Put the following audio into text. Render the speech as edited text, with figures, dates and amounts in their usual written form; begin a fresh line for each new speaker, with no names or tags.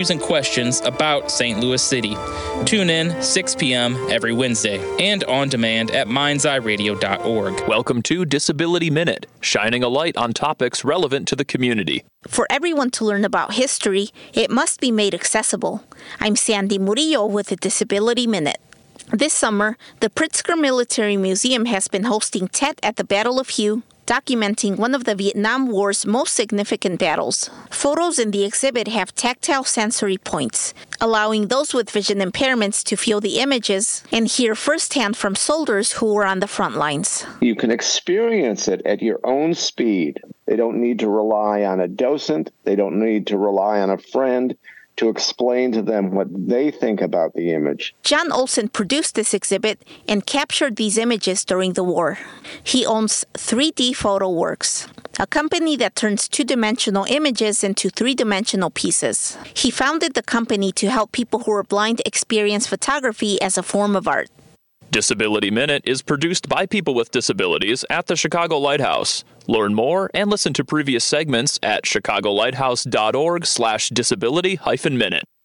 and questions about St. Louis City. Tune in 6 p.m. every Wednesday and on demand at mindseyeradio.org.
Welcome to Disability Minute, shining a light on topics relevant to the community.
For everyone to learn about history, it must be made accessible. I'm Sandy Murillo with the Disability Minute. This summer, the Pritzker Military Museum has been hosting Tet at the Battle of Hue, documenting one of the Vietnam War's most significant battles. Photos in the exhibit have tactile sensory points, allowing those with vision impairments to feel the images and hear firsthand from soldiers who were on the front lines.
You can experience it at your own speed. They don't need to rely on a docent. They don't need to rely on a friend to explain to them what they think about the image.
John Olson produced this exhibit and captured these images during the war. He owns 3D Photo Works, a company that turns two-dimensional images into three-dimensional pieces. He founded the company to help people who are blind experience photography as a form of art.
Disability Minute is produced by people with disabilities at the Chicago Lighthouse. Learn more and listen to previous segments at chicagolighthouse.org/disability-minute.